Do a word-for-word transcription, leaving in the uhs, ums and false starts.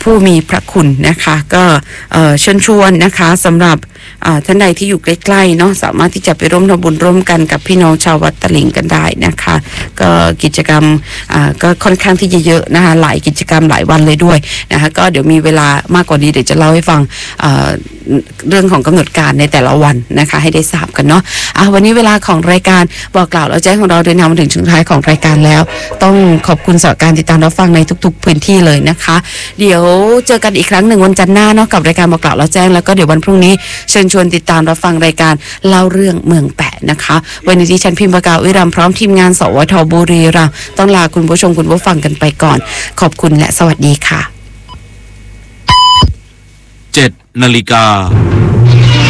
ผู้มีพระคุณนะคะก็เชิญชวนนะคะสำหรับท่านใดที่อยู่ใกล้ๆเนาะสามารถที่จะไปร่วมทำบุญร่วมกันกับพี่น้องชาววัดตะหลิงกันได้นะคะก็กิจกรรมก็ค่อนข้างที่จะเยอะนะคะหลายกิจกรรมหลายวันเลยด้วยนะคะก็เดี๋ยวมีเวลามากกว่านี้เดี๋ยวจะเล่าให้ฟังเรื่องของกำหนดการในแต่ละวันนะคะให้ได้ทราบกันเนาะอ่ะวันนี้เวลาของรายการบอกกล่าวเราแจ้งของเราเดินทางมาถึงช่วงท้ายของรายการแล้วต้องขอบคุณสำหรับการติดตามรับฟังในทุกๆพื้นที่เลยนะคะเดี๋ยวเจอกันอีกครั้งหนึ่งวันจันทร์หน้าเนาะกับรายการบอกกล่าวเราแจ้งแล้วก็เดี๋ยววันพรุ่งนี้เชิญชวนติดตามรับฟังรายการเล่าเรื่องเมืองแปะนะคะวันนี้ดิฉันพิมพ์ประกาศวิรัมพร้อมทีมงานสวทบุรีรัมย์ต้องลาคุณผู้ชมคุณผู้ฟังกันไปก่อนขอบคุณและสวัสดีค่ะเจ็ดนาฬิกา